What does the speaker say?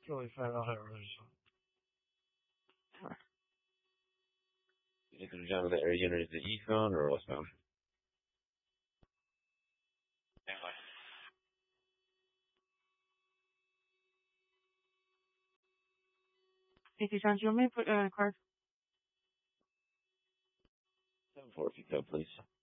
Really fat out there, really. Is the job of the air unit is the eastbound or westbound? 50 cents, you want me to put car? 7-4, if you could, please.